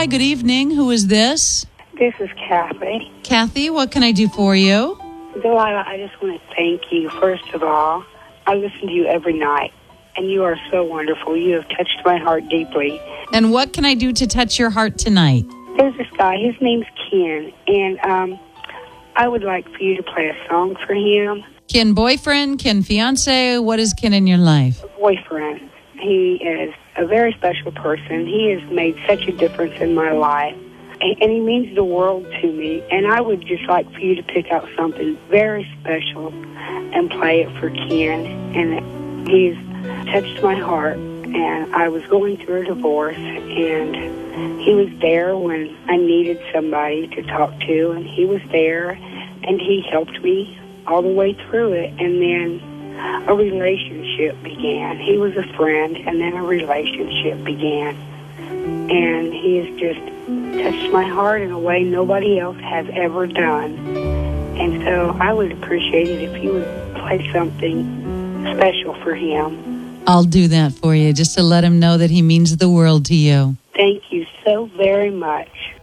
Hi, good evening. Who is this? This is Kathy. Kathy, what can I do for you? Delilah, I just want to thank you. First of all, I listen to you every night, and you are so wonderful. You have touched my heart deeply. And what can I do to touch your heart tonight? There's this guy. His name's Ken, and I would like for you to play a song for him. Ken boyfriend, Ken fiance, what is Ken in your life? Boyfriend. He is a very special person. He has made such a difference in my life, and he means the world to me. And I would just like for you to pick out something very special and play it for Ken. And he's touched my heart. And I was going through a divorce, and he was there when I needed somebody to talk to, and he was there, and he helped me all the way through it. And then a relationship began. He was a friend, and then a relationship began. And he has just touched my heart in a way nobody else has ever done. And so I would appreciate it if you would play something special for him. I'll do that for you, just to let him know that he means the world to you. Thank you so very much.